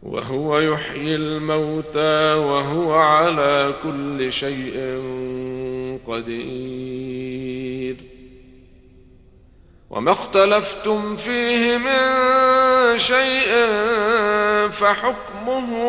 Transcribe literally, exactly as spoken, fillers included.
وهو يحيي الموتى وهو على كل شيء قدير. وما اختلفتم فيه من شيء فحكمه